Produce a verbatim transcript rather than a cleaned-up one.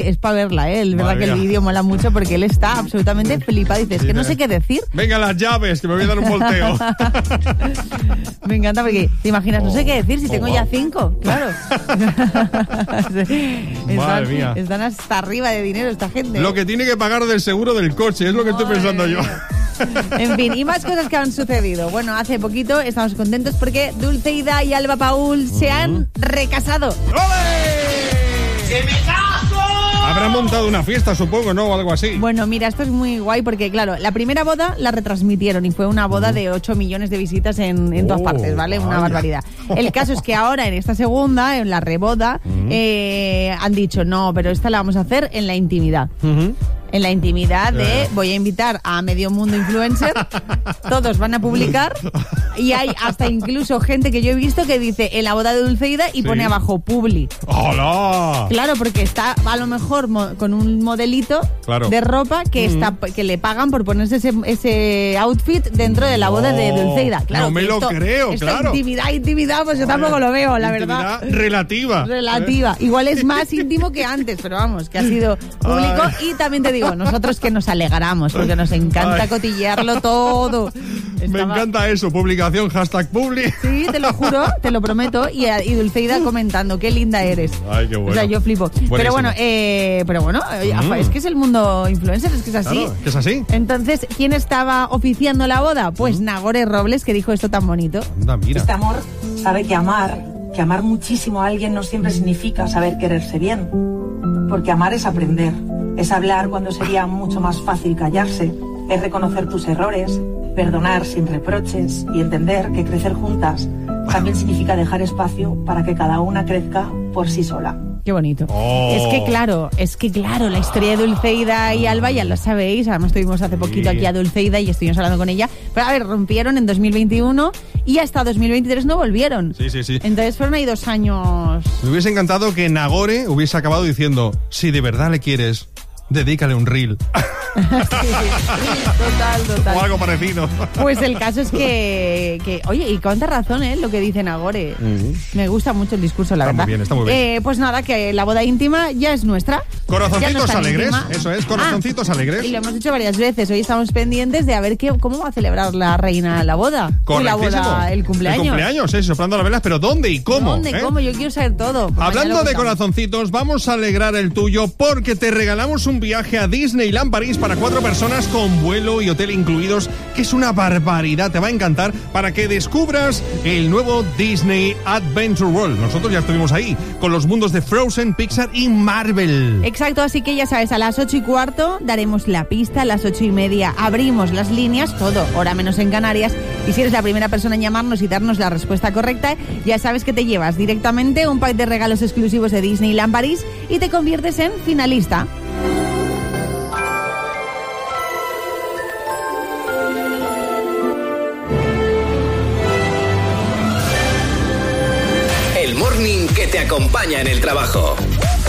Es para verla, ¿eh? Es verdad que el vídeo mola mucho porque él está absolutamente flipado. Dice, es que no sé qué decir. Venga, las llaves, que me voy a dar un volteo. Me encanta porque, ¿te imaginas? No sé qué decir si tengo oh, ya cinco. Claro. Madre mía. Están hasta arriba de dinero esta gente. Lo que tiene que pagar del seguro del coche, es lo que Madre estoy pensando yo. En fin, y más cosas que han sucedido. Bueno, hace poquito estamos contentos porque Dulceida y Alba Paul se han recasado. ¡Ole! ¡Se me caso! Habrán montado una fiesta, supongo, ¿no? O algo así. Bueno, mira, esto es muy guay porque, claro, la primera boda la retransmitieron y fue una boda de ocho millones de visitas en, en todas Oh, partes, ¿vale? Una vaya. barbaridad. El caso es que ahora, en esta segunda, en la reboda, eh, han dicho, no, pero esta la vamos a hacer en la intimidad. Uh-huh. En la intimidad de, voy a invitar a medio mundo influencer, todos van a publicar y hay hasta incluso gente que yo he visto que dice en la boda de Dulceida y Sí. pone abajo publi. ¡Hola! Claro, porque está a lo mejor mo- con un modelito Claro. de ropa que Mm. está que le pagan por ponerse ese, ese outfit dentro de la boda de No, Dulceida. Claro, no me que lo esto- creo, esta claro. intimidad, intimidad, pues yo tampoco lo veo, la verdad. Intimidad relativa. Relativa. Igual es más íntimo que antes, pero vamos, que ha sido público. Ay. Y también te digo, nosotros que nos alegramos, porque nos encanta Ay. cotillearlo todo. Me Estaba- encanta eso, publicación, hashtag publi. Sí, te lo juro, te lo prometo. Y, y Dulceida comentando, qué linda eres. Ay, qué bueno. O sea, yo flipo. Buenísimo. Pero bueno, eh, pero bueno, eh, Mm. es que es el mundo influencer, es que es así. Claro, que es así. Entonces, ¿quién estaba oficiando la boda? Pues Nagore Robles, que dijo esto tan bonito. Anda, mira. Este amor sabe que amar, que amar muchísimo a alguien no siempre significa saber quererse bien. Porque amar es aprender, es hablar cuando sería mucho más fácil callarse, es reconocer tus errores, perdonar sin reproches y entender que crecer juntas también significa dejar espacio para que cada una crezca por sí sola. Qué bonito. Oh. Es que claro, es que claro, la historia de Dulceida y Alba ya lo sabéis. Además tuvimos hace poquito Sí. aquí a Dulceida y estuvimos hablando con ella. Pero a ver, rompieron en dos mil veintiuno y hasta dos mil veintitrés no volvieron. Sí, sí, sí. Entonces fueron ahí dos años. Me hubiese encantado que Nagore hubiese acabado diciendo, si de verdad le quieres, dedícale un reel. Sí, sí. Total, total. O algo parecido. Pues el caso es que, que oye, y cuánta razón, ¿eh? Lo que dice Nagore. Uh-huh. Me gusta mucho el discurso, la Está verdad. muy bien, está muy bien. Eh, pues nada, que la boda íntima ya es nuestra. Ya no Corazoncitos es tan alegres, íntima. eso es, corazoncitos Ah, alegres. Y lo hemos dicho varias veces. Hoy estamos pendientes de a ver qué, cómo va a celebrar la reina la boda. Y la Correctísimo. boda, el cumpleaños. El cumpleaños, sí, soplando las velas, pero ¿dónde y cómo? ¿Dónde? ¿Eh? ¿Cómo? Yo quiero saber todo. Pues mañana Hablando lo de contamos. corazoncitos, vamos a alegrar el tuyo porque te regalamos un viaje a Disneyland París para cuatro personas con vuelo y hotel incluidos, que es una barbaridad, te va a encantar, para que descubras el nuevo Disney Adventure World. Nosotros ya estuvimos ahí, con los mundos de Frozen, Pixar y Marvel. Exacto, así que ya sabes, a las ocho y cuarto daremos la pista, a las ocho y media abrimos las líneas, todo, hora menos en Canarias, y si eres la primera persona en llamarnos y darnos la respuesta correcta, ya sabes que te llevas directamente un pack de regalos exclusivos de Disneyland París y te conviertes en finalista. El morning que te acompaña en el trabajo.